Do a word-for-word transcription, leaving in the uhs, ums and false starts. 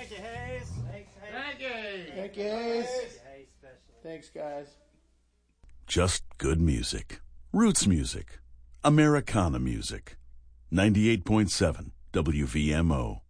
Thank you, Hayes. Thanks, Hayes. Thank you. Thank you, Hayes. Hayes special. Thanks, guys. Just good music. Roots music. Americana music. ninety-eight point seven W V M O.